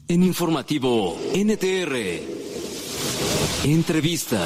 En Informativo NTR. Entrevista.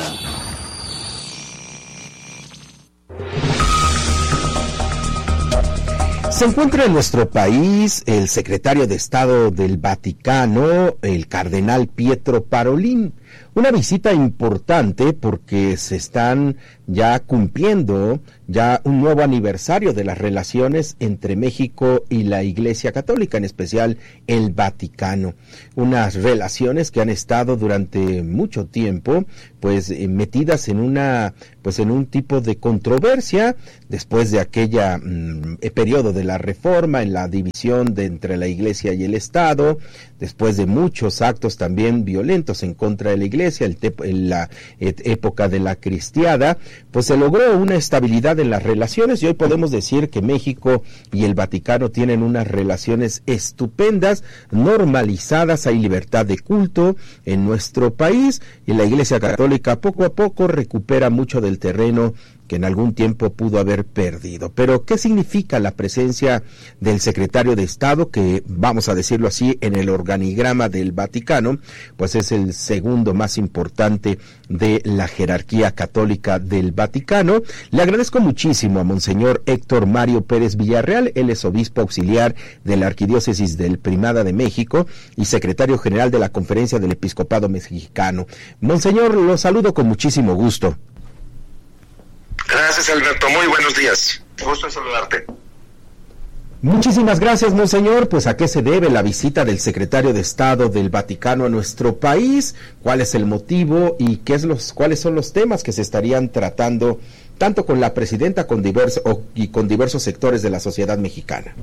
Se encuentra en nuestro país el secretario de Estado del Vaticano, el cardenal Pietro Parolin. Una visita importante porque se están ya cumpliendo ya un nuevo aniversario de las relaciones entre México y la Iglesia Católica, en especial el Vaticano. Unas relaciones que han estado durante mucho tiempo metidas en en un tipo de controversia después de aquella periodo de la Reforma, en la división entre la Iglesia y el Estado, después de muchos actos también violentos en contra de la Iglesia, en la época de la cristiada, pues se logró una estabilidad en las relaciones y hoy podemos decir que México y el Vaticano tienen unas relaciones estupendas, normalizadas, hay libertad de culto en nuestro país y la Iglesia Católica poco a poco recupera mucho del terreno que en algún tiempo pudo haber perdido. Pero, ¿qué significa la presencia del secretario de Estado, que, vamos a decirlo así, en el organigrama del Vaticano, pues es el segundo más importante de la jerarquía católica del Vaticano? Le agradezco muchísimo a Monseñor Héctor Mario Pérez Villarreal, él es obispo auxiliar de la Arquidiócesis del Primada de México y secretario general de la Conferencia del Episcopado Mexicano. Monseñor, lo saludo con muchísimo gusto. Gracias, Alberto. Muy buenos días. Gusto en saludarte. Muchísimas gracias, monseñor. Pues, ¿a qué se debe la visita del secretario de Estado del Vaticano a nuestro país? ¿Cuál es el motivo y cuáles son los temas que se estarían tratando tanto con la presidenta con diversos sectores de la sociedad mexicana?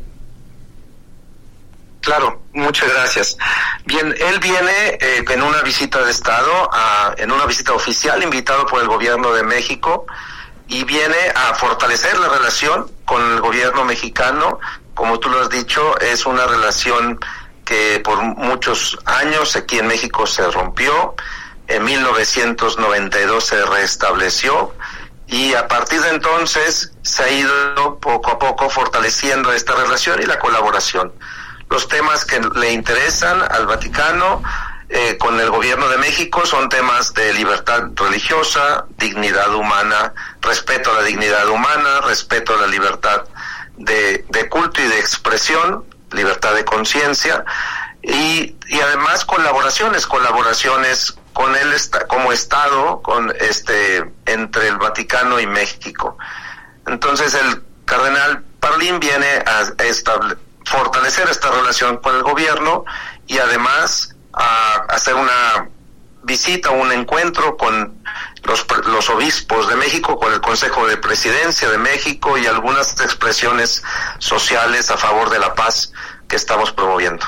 Claro, muchas gracias. Bien, él viene en una visita de Estado, en una visita oficial, invitado por el gobierno de México, y viene a fortalecer la relación con el gobierno mexicano. Como tú lo has dicho, es una relación que por muchos años aquí en México se rompió, en 1992 se restableció, y a partir de entonces se ha ido poco a poco fortaleciendo esta relación y la colaboración. Los temas que le interesan al Vaticano con el gobierno de México son temas de libertad religiosa, dignidad humana, respeto a la dignidad humana, respeto a la libertad de culto y de expresión, libertad de conciencia, y además colaboraciones con él como Estado, entre el Vaticano y México. Entonces el cardenal Parolin viene a fortalecer esta relación con el gobierno y además a hacer una visita, un encuentro con los obispos de México, con el Consejo de Presidencia de México y algunas expresiones sociales a favor de la paz que estamos promoviendo.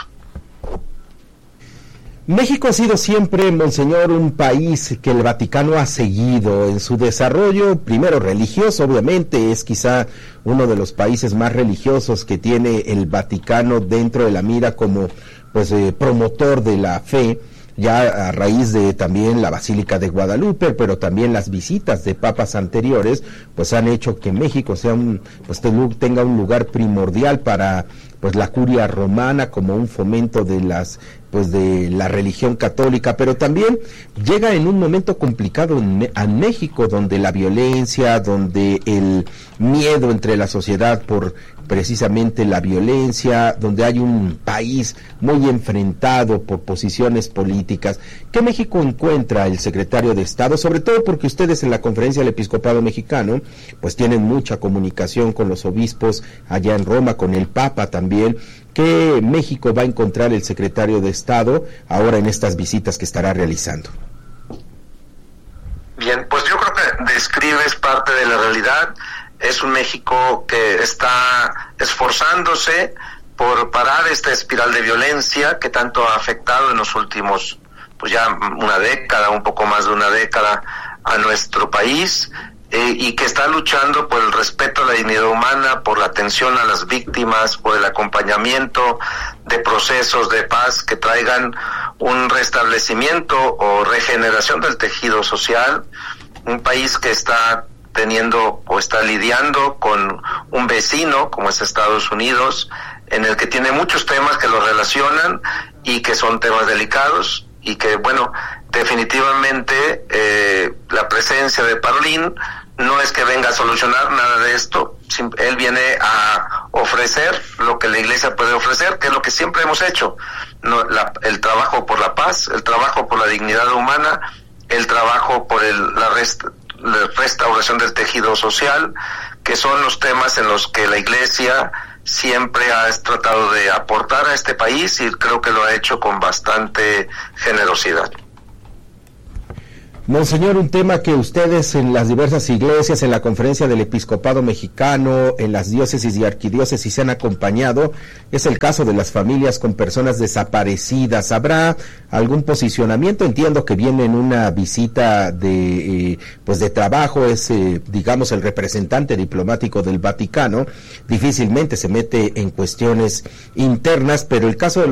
México ha sido siempre, monseñor, un país que el Vaticano ha seguido en su desarrollo, primero religioso, obviamente, es quizá uno de los países más religiosos que tiene el Vaticano dentro de la mira como promotor de la fe, ya a raíz de también la Basílica de Guadalupe, pero también las visitas de papas anteriores, pues han hecho que México sea tenga un lugar primordial para la curia romana como un fomento de la religión católica, pero también llega en un momento complicado a México, donde la violencia, donde el miedo entre la sociedad por precisamente la violencia, donde hay un país muy enfrentado por posiciones políticas. ¿Qué México encuentra el secretario de Estado? Sobre todo porque ustedes en la Conferencia del Episcopado Mexicano pues tienen mucha comunicación con los obispos allá en Roma, con el Papa también. ¿Qué México va a encontrar el secretario de Estado ahora en estas visitas que estará realizando? Bien, pues yo creo que describes parte de la realidad. Es un México que está esforzándose por parar esta espiral de violencia que tanto ha afectado en los últimos, ya una década, un poco más de una década, a nuestro país, y que está luchando por el respeto a la dignidad humana, por la atención a las víctimas, por el acompañamiento de procesos de paz que traigan un restablecimiento o regeneración del tejido social. Un país que está lidiando con un vecino como es Estados Unidos, en el que tiene muchos temas que lo relacionan y que son temas delicados y que, bueno, definitivamente la presencia de Parolín no es que venga a solucionar nada de esto, él viene a ofrecer lo que la Iglesia puede ofrecer, que es lo que siempre hemos hecho, el trabajo por la paz, el trabajo por la dignidad humana, el trabajo por la restauración del tejido social, que son los temas en los que la Iglesia siempre ha tratado de aportar a este país y creo que lo ha hecho con bastante generosidad. Monseñor, un tema que ustedes en las diversas iglesias, en la Conferencia del Episcopado Mexicano, en las diócesis y arquidiócesis se han acompañado, es el caso de las familias con personas desaparecidas. ¿Habrá algún posicionamiento? Entiendo que viene en una visita de trabajo, es digamos el representante diplomático del Vaticano, difícilmente se mete en cuestiones internas, pero el caso de